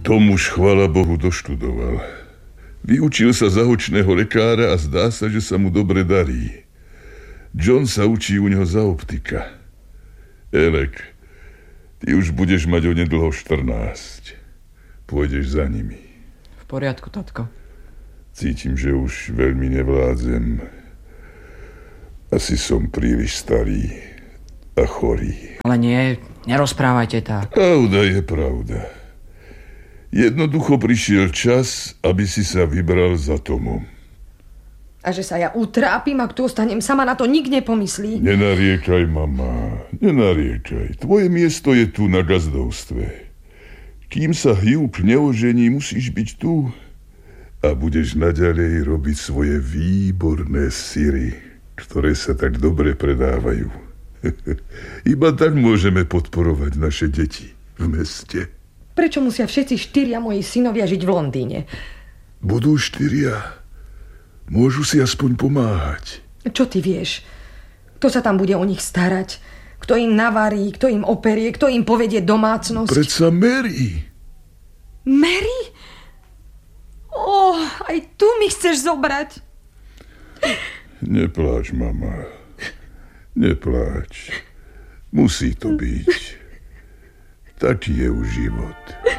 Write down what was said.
Tom už, chvála Bohu, doštudoval. Vyučil sa za očného lekára a zdá sa, že sa mu dobre darí. John sa učí u neho za optika. Elek, ty už budeš mať onedlho 14. Pôjdeš za nimi. V poriadku, tatko. Cítim, že už veľmi nevládzem. Asi som príliš starý a chorý. Ale nie, nerozprávajte tak. Pravda je pravda. Jednoducho prišiel čas, aby si sa vybral za Tomom. A že sa ja utrápim, ak tu ostanem sama, na to nik nepomyslí. Nenariekaj, mama, nenariekaj. Tvoje miesto je tu na gazdovstve. Kým sa Hugh neožení, musíš byť tu a budeš naďalej robiť svoje výborné syry, ktoré sa tak dobre predávajú. Iba tak môžeme podporovať naše deti v meste. Prečo musia všetci 4 moji synovia žiť v Londýne? Budú 4. Môžu si aspoň pomáhať. Čo ty vieš? Kto sa tam bude o nich starať? Kto im navarí, kto im operie, kto im povedie domácnosť? Predsa Mary. Mary? Aj tu mi chceš zobrať. Nepláč, mama. Nepláč. Musí to byť. Taký je už život.